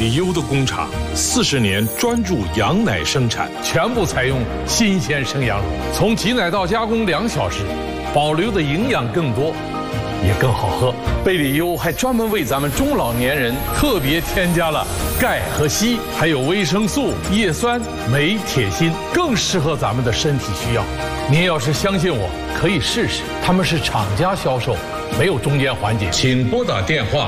利优的工厂40年专注羊奶生产，全部采用新鲜生羊乳，从挤奶到加工2小时，保留的营养更多，也更好喝。贝利优还专门为咱们中老年人特别添加了钙和硒，还有维生素、叶酸、镁、铁、锌，更适合咱们的身体需要。您要是相信我，可以试试。他们是厂家销售，没有中间环节。请拨打电话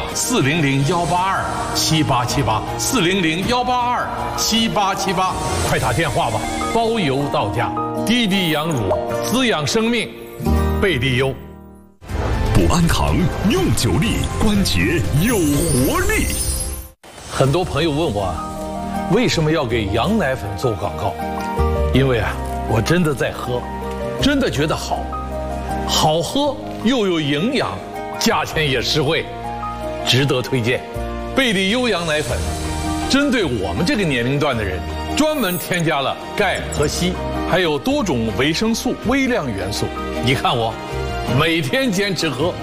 400-182-7878，400-182-7878，快打电话吧，包邮到家。滴滴羊乳，滋养生命，贝利优。 不安糖用久力，关节有活力。 很多朋友问我，为什么要给羊奶粉做广告？因为我真的在喝，真的觉得好喝又有营养，价钱也实惠，值得推荐。贝利优羊奶粉针对我们这个年龄段的人，专门添加了钙和硒，还有多种维生素、微量元素。你看我每天坚持喝。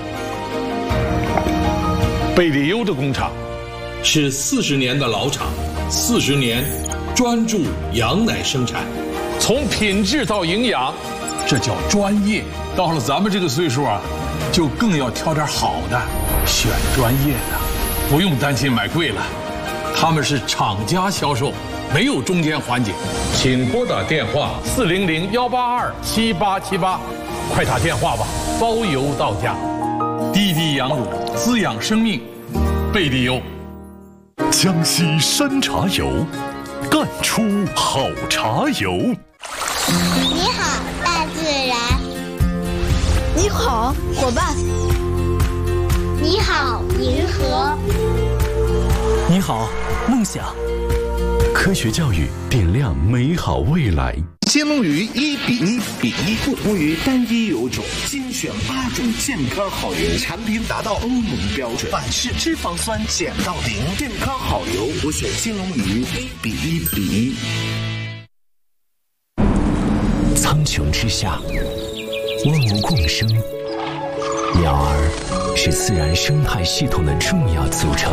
贝利优的工厂是40年的老厂，40年专注羊奶生产，从品质到营养，这叫专业。到了咱们这个岁数就更要挑点好的，选专业的，不用担心买贵了。他们是厂家销售，没有中间环节。请拨打电话400-182-7878，快打电话吧，包邮到家。滴滴羊乳，滋养生命，贝利优。 江西山茶油，干出好茶油。 你好，大自然。 你好，伙伴。 你好，银河。 你好，梦想。 科学教育点亮美好未来。 金龙鱼1:1比1，不同于单一油种，精选8种健康好油，产品达到欧盟标准，反式脂肪酸减到0，健康好油，我选金龙鱼1:1比 1。苍穹之下，万物共生，鸟儿是自然生态系统的重要组成。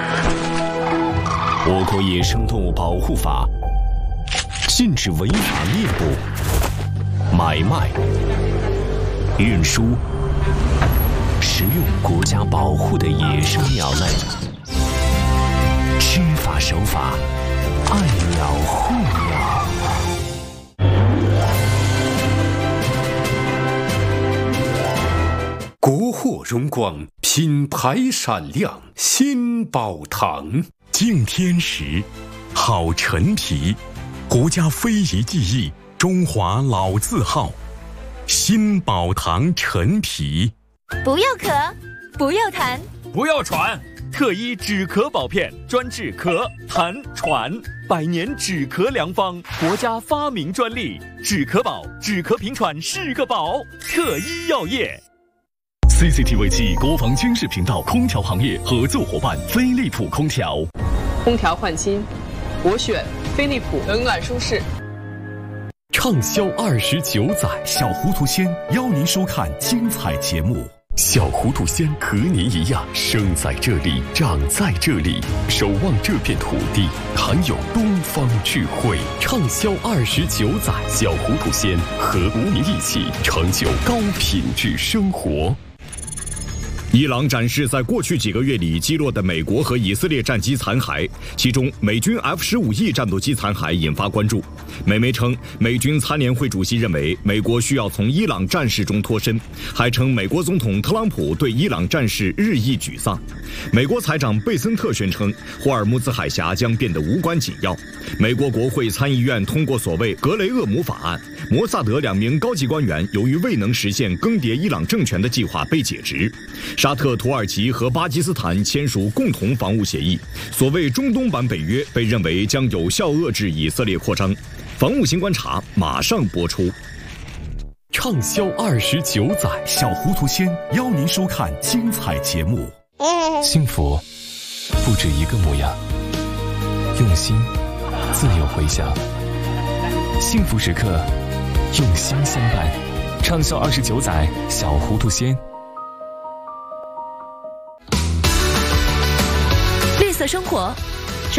我国野生动物保护法禁止违法猎捕、买卖、运输、食用国家保护的野生鸟类，知法守法，爱鸟护鸟。 国货荣光，品牌闪亮，新宝堂。敬天时，好陈皮，国家非遗技艺，中华老字号，新宝堂陈皮。 不要咳，不要痰， 不要喘，特医止咳保片，专治咳、痰、喘，100年止咳良方，国家发明专利，止咳宝，止咳平喘是个宝，特医药业。 CCTV 暨国防军事频道空调行业合作伙伴飞利浦空调。 空调换新，我选飞利浦，冷暖舒适。 畅销29载，小糊涂仙邀您收看精彩节目。小糊涂仙和您一样，生在这里，长在这里，守望这片土地，含有东方智慧。畅销29载，小糊涂仙和您一起成就高品质生活。伊朗展示在过去几个月里击落的美国和以色列战机残骸，其中美军 F-15E 战斗机残骸引发关注。美媒称，美军参联会主席认为美国需要从伊朗战事中脱身，还称美国总统特朗普对伊朗战事日益沮丧。美国财长贝森特宣称，霍尔木兹海峡将变得无关紧要。美国国会参议院通过所谓格雷厄姆法案，摩萨德2名高级官员由于未能实现更迭伊朗政权的计划被解职。沙特、土耳其和巴基斯坦签署共同防务协议，所谓中东版北约被认为将有效遏制以色列扩张。防务新观察马上播出。畅销29载，小糊涂仙邀您收看精彩节目。 幸福不止一个模样，用心自有回响。幸福时刻，用心相伴。畅销29载，小糊涂仙。 绿色生活，